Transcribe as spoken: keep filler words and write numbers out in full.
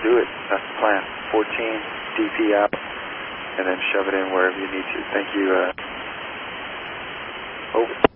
do it. That's the plan. fourteen, D P out, and then shove it in wherever you need to. Thank you. Uh, over.